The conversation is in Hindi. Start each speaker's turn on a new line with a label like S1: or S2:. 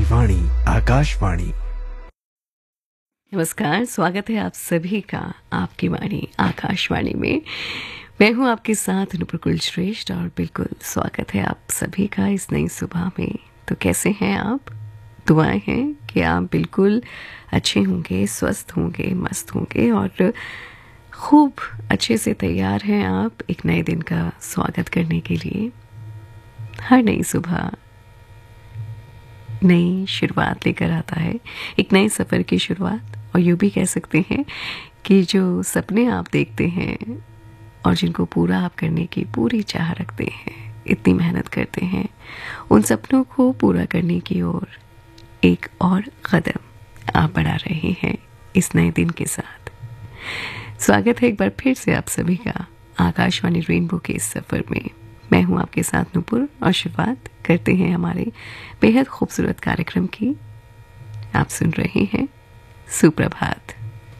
S1: आपकी वाणी आकाशवाणी।
S2: नमस्कार, स्वागत है आप सभी का आपकी वाणी आकाशवाणी में। मैं हूं आपके साथ नुपुर श्रेष्ठ और बिल्कुल स्वागत है आप सभी का इस नई सुबह में। तो कैसे हैं आप? दुआएं हैं कि आप बिल्कुल अच्छे होंगे, स्वस्थ होंगे, मस्त होंगे और खूब अच्छे से तैयार हैं आप एक नए दिन का स्वागत करने के लिए। हर नई सुबह नई शुरुआत लेकर आता है, एक नए सफ़र की शुरुआत। और यूँ भी कह सकते हैं कि जो सपने आप देखते हैं और जिनको पूरा आप करने की पूरी चाह रखते हैं, इतनी मेहनत करते हैं, उन सपनों को पूरा करने की ओर एक और कदम आप बढ़ा रहे हैं इस नए दिन के साथ। स्वागत है एक बार फिर से आप सभी का आकाशवाणी रेनबो के इस सफ़र में। मैं हूं आपके साथ नुपुर और शुरुआत करते हैं हमारे बेहद खूबसूरत कार्यक्रम की। आप सुन रहे हैं सुप्रभात।